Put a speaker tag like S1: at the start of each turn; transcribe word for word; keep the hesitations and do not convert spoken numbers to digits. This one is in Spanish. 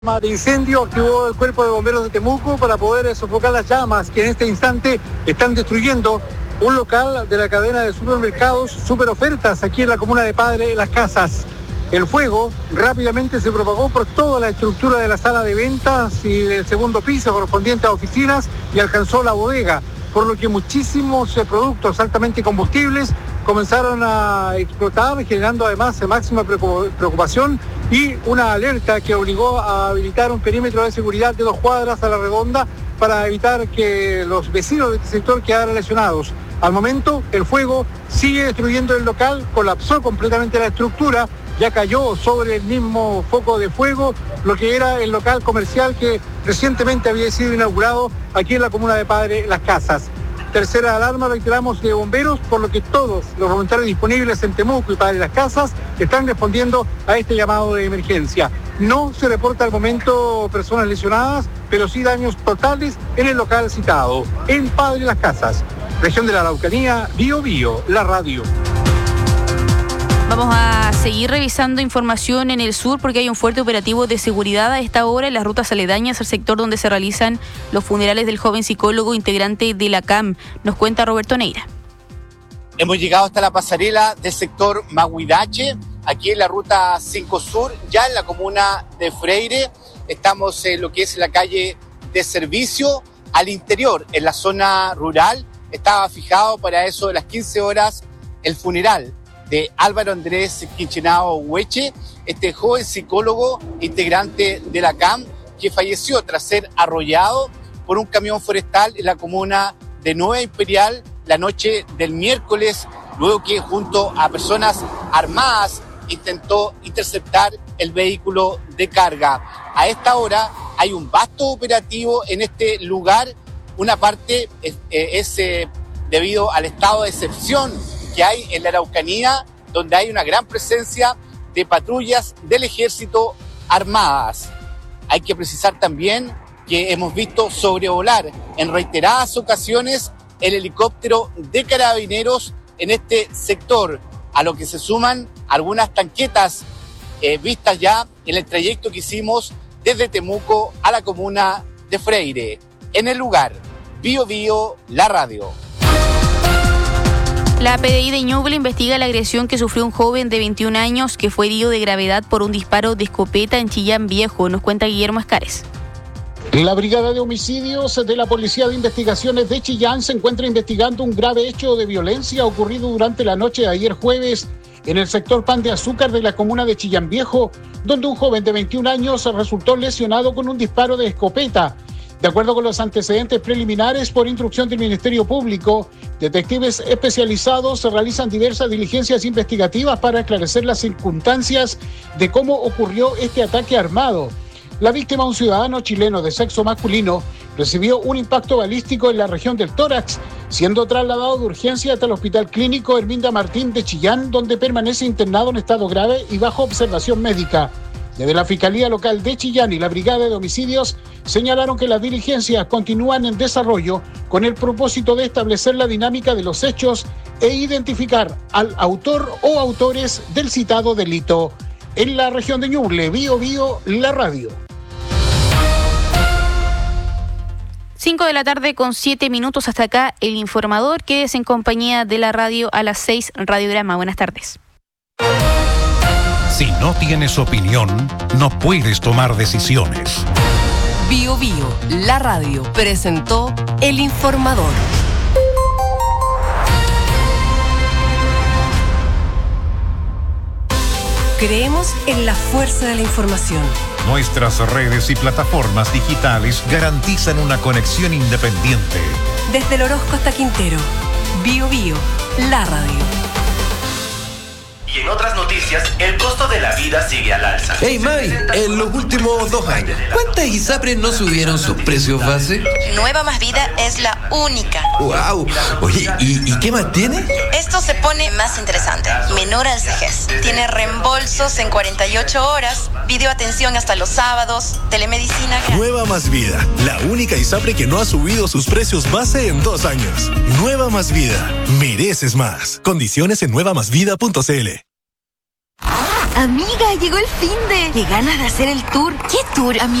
S1: De incendio activó el cuerpo de bomberos de Temuco para poder sofocar las llamas que en este instante están destruyendo un local de la cadena de supermercados Super Ofertas aquí en la comuna de Padre Las Casas. El fuego rápidamente se propagó por toda la estructura de la sala de ventas y del segundo piso correspondiente a oficinas y alcanzó la bodega, por lo que muchísimos productos altamente combustibles comenzaron a explotar, generando además máxima preocupación y una alerta que obligó a habilitar un perímetro de seguridad de dos cuadras a la redonda para evitar que los vecinos de este sector quedaran lesionados. Al momento, el fuego sigue destruyendo el local, colapsó completamente la estructura, ya cayó sobre el mismo foco de fuego lo que era el local comercial que recientemente había sido inaugurado aquí en la comuna de Padre Las Casas. Tercera alarma, reiteramos, de bomberos, por lo que todos los voluntarios disponibles en Temuco y Padre Las Casas están respondiendo a este llamado de emergencia. No se reporta al momento personas lesionadas, pero sí daños totales en el local citado, en Padre Las Casas. Región de la Araucanía, Bio Bio, la radio.
S2: Vamos a seguir revisando información en el sur porque hay un fuerte operativo de seguridad a esta hora en las rutas aledañas al sector donde se realizan los funerales del joven psicólogo integrante de la C A M. Nos cuenta Roberto Neira.
S3: Hemos llegado hasta la pasarela del sector Mahuidache, aquí en la ruta cinco Sur, ya en la comuna de Freire. Estamos en lo que es la calle de servicio. Al interior, en la zona rural, estaba fijado para eso de las quince horas el funeral de Álvaro Andrés Quinchenao Hueche, este joven psicólogo integrante de la C A M, que falleció tras ser arrollado por un camión forestal en la comuna de Nueva Imperial la noche del miércoles, luego que junto a personas armadas intentó interceptar el vehículo de carga. A esta hora hay un vasto operativo en este lugar. Una parte es, es eh, debido al estado de excepción que hay en la Araucanía, donde hay una gran presencia de patrullas del ejército armadas. Hay que precisar también que hemos visto sobrevolar en reiteradas ocasiones el helicóptero de carabineros en este sector, a lo que se suman algunas tanquetas eh, vistas ya en el trayecto que hicimos desde Temuco a la comuna de Freire. En el lugar, Bio Bio, la radio.
S2: La P D I de Ñuble investiga la agresión que sufrió un joven de veintiún años que fue herido de gravedad por un disparo de escopeta en Chillán Viejo. Nos cuenta Guillermo Escares.
S4: La Brigada de Homicidios de la Policía de Investigaciones de Chillán se encuentra investigando un grave hecho de violencia ocurrido durante la noche de ayer jueves en el sector Pan de Azúcar de la comuna de Chillán Viejo, donde un joven de veintiún años resultó lesionado con un disparo de escopeta. De acuerdo con los antecedentes preliminares, por instrucción del Ministerio Público, detectives especializados realizan diversas diligencias investigativas para esclarecer las circunstancias de cómo ocurrió este ataque armado. La víctima, un ciudadano chileno de sexo masculino, recibió un impacto balístico en la región del tórax, siendo trasladado de urgencia hasta el Hospital Clínico Herminda Martín de Chillán, donde permanece internado en estado grave y bajo observación médica. Desde la Fiscalía Local de Chillán y la Brigada de Homicidios señalaron que las diligencias continúan en desarrollo con el propósito de establecer la dinámica de los hechos e identificar al autor o autores del citado delito. En la región de Ñuble, Bio Bio, la radio.
S2: cinco de la tarde con siete minutos, hasta acá el informador. Quédese en compañía de la radio a las seis, Radiograma. Buenas tardes.
S5: Si no tienes opinión, no puedes tomar decisiones.
S6: Bio Bio, la radio, presentó El Informador. Creemos en la fuerza de la información.
S5: Nuestras redes y plataformas digitales garantizan una conexión independiente.
S6: Desde el Orozco hasta Quintero, Bio Bio, la radio.
S7: Y en otras noticias, el costo de la vida sigue al alza.
S8: Hey May, en los últimos dos años, ¿cuántas ISAPRES no subieron sus precios base?
S9: Nueva Más Vida es la única.
S8: ¡Wow! Oye, ¿y, y qué más tiene?
S9: Esto se pone más interesante. Menor al C G S. Tiene reembolsos en cuarenta y ocho horas, videoatención hasta los sábados, telemedicina gratis.
S10: Nueva Más Vida, la única ISAPRE que no ha subido sus precios base en dos años. Nueva Más Vida, mereces más. Condiciones en nueva más vida punto c l.
S11: Amiga, llegó el finde. Qué ganas de hacer el tour. ¿Qué tour, amiga?